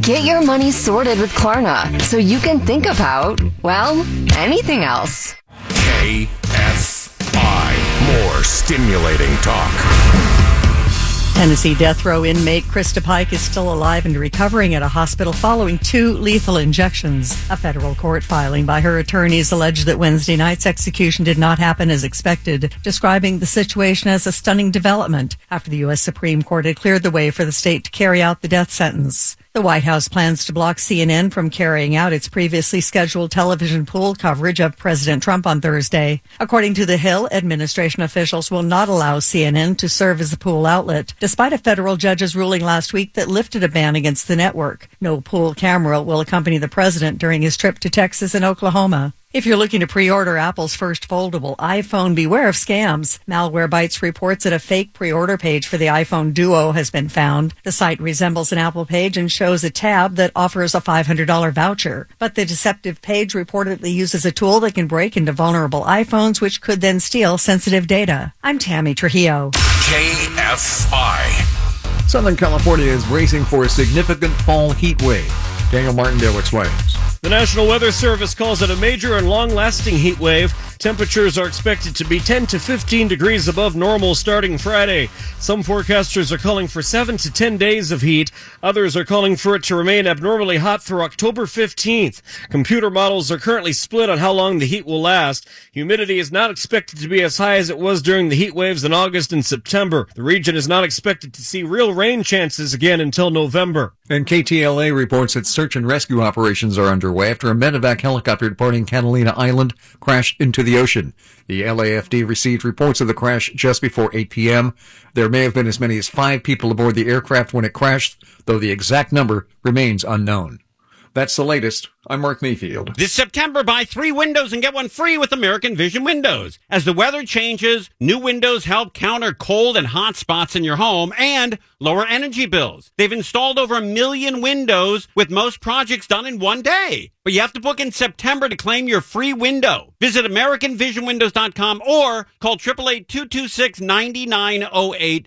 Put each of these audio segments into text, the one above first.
Get your money sorted with Klarna so you can think about, well, anything else. KFI. More stimulating talk. Tennessee death row inmate Krista Pike is still alive and recovering at a hospital following 2 lethal injections. A federal court filing by her attorneys alleged that Wednesday night's execution did not happen as expected, describing the situation as a stunning development after the U.S. Supreme Court had cleared the way for the state to carry out the death sentence. The White House plans to block CNN from carrying out its previously scheduled television pool coverage of President Trump on Thursday. According to The Hill, administration officials will not allow CNN to serve as a pool outlet, despite a federal judge's ruling last week that lifted a ban against the network. No pool camera will accompany the president during his trip to Texas and Oklahoma. If you're looking to pre-order Apple's first foldable iPhone, beware of scams. Malwarebytes reports that a fake pre-order page for the iPhone Duo has been found. The site resembles an Apple page and shows a tab that offers a $500 voucher. But the deceptive page reportedly uses a tool that can break into vulnerable iPhones, which could then steal sensitive data. I'm Tammy Trujillo. KFI. Southern California is bracing for a significant fall heat wave. Daniel Martindale explains. The National Weather Service calls it a major and long-lasting heat wave. Temperatures are expected to be 10 to 15 degrees above normal starting Friday. Some forecasters are calling for 7 to 10 days of heat. Others are calling for it to remain abnormally hot through October 15th. Computer models are currently split on how long the heat will last. Humidity is not expected to be as high as it was during the heat waves in August and September. The region is not expected to see real rain chances again until November. And KTLA reports that search and rescue operations are underway after a medevac helicopter departing Catalina Island crashed into the ocean. The LAFD received reports of the crash just before 8 p.m. There may have been as many as 5 people aboard the aircraft when it crashed, though the exact number remains unknown. That's the latest. I'm Mark Mayfield. This September, buy 3 windows and get 1 free with American Vision Windows. As the weather changes, new windows help counter cold and hot spots in your home and lower energy bills. They've installed over 1 million windows, with most projects done in 1 day. But you have to book in September to claim your free window. Visit AmericanVisionWindows.com or call 888-226-9908.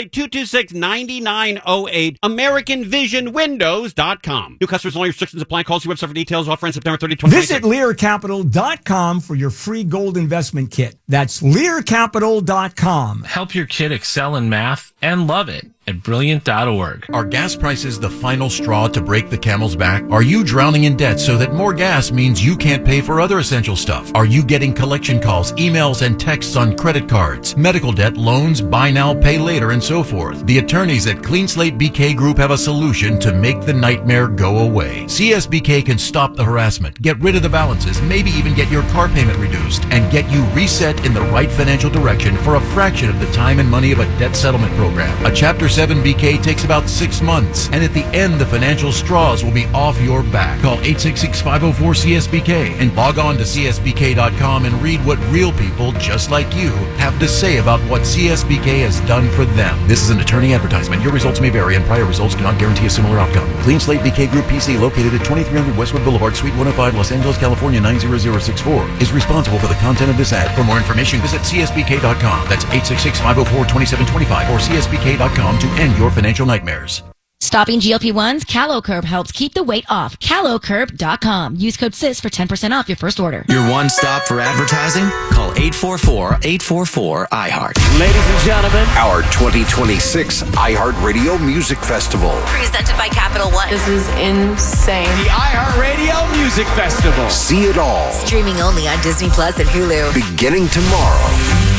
888-226-9908. AmericanVisionWindows.com. New customers only, restrictions apply. Call see website for details. Offer on September 30, 2026. Visit LearCapital.com for your free gold investment kit. That's LearCapital.com. Help your kid excel in math and love it at Brilliant.org. Are gas prices the final straw to break the camel's back? Are you drowning in debt so that more gas means you can't pay for other essential stuff? Are you getting collection calls, emails, and texts on credit cards, medical debt, loans, buy now, pay later, and so forth? The attorneys at Clean Slate BK Group have a solution to make the nightmare go away. CSBK can stop the harassment, get rid of the balances, maybe even get your car payment reduced, and get you reset in the right financial direction for a fraction of the time and money of a debt settlement program. A Chapter 7 BK takes about 6 months, and at the end, the financial straws will be off your back. Call 866-504-CSBK and log on to CSBK.com and read what real people just like you have to say about what CSBK has done for them. This is an attorney advertisement. Your results may vary, and prior results do not guarantee a similar outcome. Clean Slate BK Group PC, located at 2300 Westwood Boulevard, Suite 105, Los Angeles, California 90064, is responsible for the content of this ad. For more information, visit CSBK.com. That's 866-504-2725 or CSBK.com to end your financial nightmares. Stopping GLP-1s, CaloCurb helps keep the weight off. CaloCurb.com. Use code SIS for 10% off your first order. Your one stop for advertising? Call 844-844-iHeart. Ladies and gentlemen, our 2026 iHeartRadio Music Festival. Presented by Capital One. This is insane. The iHeartRadio Music Festival. See it all. Streaming only on Disney Plus and Hulu. Beginning tomorrow.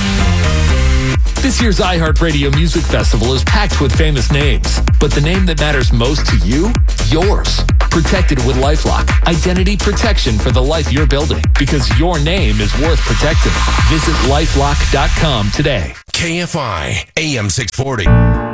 This year's iHeartRadio Music Festival is packed with famous names, but the name that matters most to you? Yours. Protected with LifeLock. Identity protection for the life you're building, because your name is worth protecting. Visit LifeLock.com today. KFI AM 640.